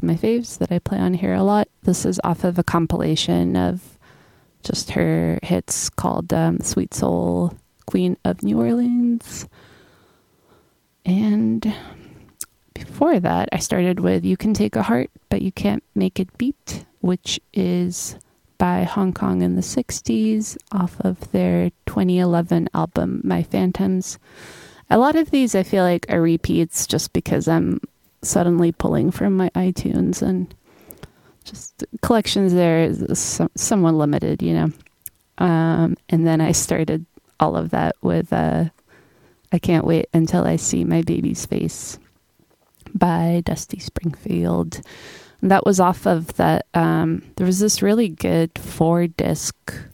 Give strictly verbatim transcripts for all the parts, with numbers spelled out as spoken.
my faves that I play on here a lot. This is off of a compilation of just her hits called um, Sweet Soul Queen of New Orleans. And before that, I started with You Can Take a Heart, But You Can't Make It Beat, which is by Hong Kong in the sixties off of their twenty eleven album, My Phantoms. A lot of these I feel like are repeats just because I'm suddenly pulling from my iTunes, and just collections there is some, somewhat limited, you know. Um, and then I started all of that with uh, I Can't Wait Until I See My Baby's Face by Dusty Springfield. And that was off of that. Um, there was this really good four disc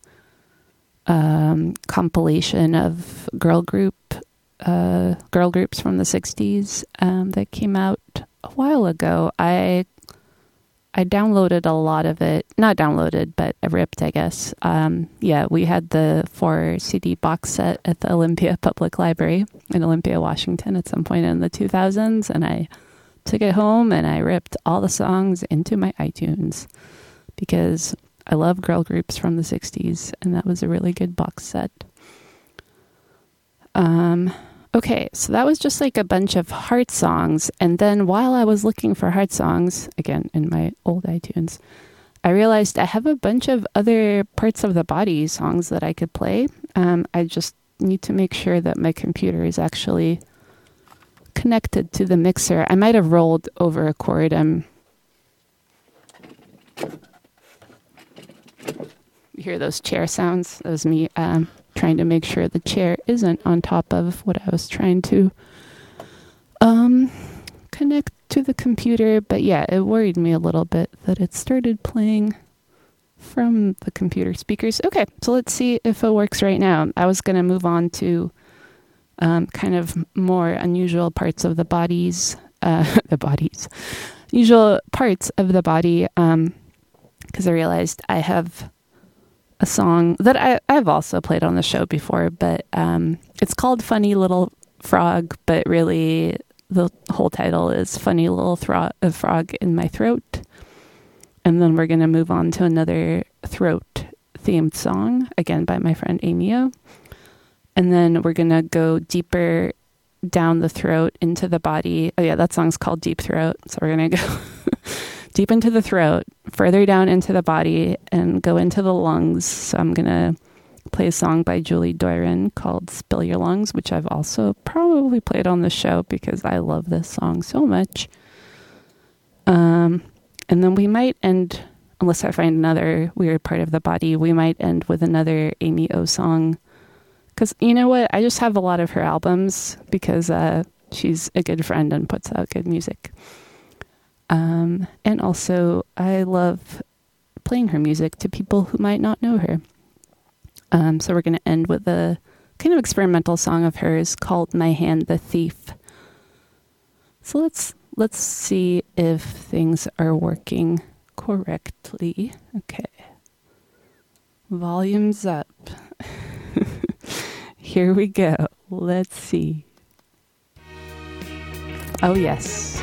um, compilation of girl group uh, girl groups from the sixties um, that came out a while ago. I I downloaded a lot of it, not downloaded, but I ripped, I guess. Um, yeah, we had the four C D box set at the Olympia Public Library in Olympia, Washington, at some point in the two thousands, and I took it home and I ripped all the songs into my iTunes because I love girl groups from the sixties, and that was a really good box set. Um, okay, so that was just like a bunch of heart songs, and then while I was looking for heart songs, again, in my old iTunes, I realized I have a bunch of other parts of the body songs that I could play. Um, I just need to make sure that my computer is actually connected to the mixer. I might have rolled over a cord. Um, you hear those chair sounds? That was me um, trying to make sure the chair isn't on top of what I was trying to um, connect to the computer. But yeah, it worried me a little bit that it started playing from the computer speakers. Okay, so let's see if it works right now. I was going to move on to Um, kind of more unusual parts of the bodies, uh, the bodies, usual parts of the body, because um, I realized I have a song that I, I've also played on the show before, but um, it's called Funny Little Frog, but really the whole title is Funny Little Thro- uh, Frog in My Throat. And then we're going to move on to another throat-themed song, again by my friend Amy O. And then we're going to go deeper down the throat into the body. Oh, yeah, that song's called Deep Throat. So we're going to go deep into the throat, further down into the body, and go into the lungs. So I'm going to play a song by Julie Doiron called Spill Your Lungs, which I've also probably played on the show because I love this song so much. Um, and then we might end, unless I find another weird part of the body, we might end with another Amy O song. Because, you know what, I just have a lot of her albums because uh, she's a good friend and puts out good music. Um, and also, I love playing her music to people who might not know her. Um, so we're going to end with a kind of experimental song of hers called My Hand the Thief. So let's let's see if things are working correctly. Okay. Volume's up. Here we go. Let's see. Oh, yes.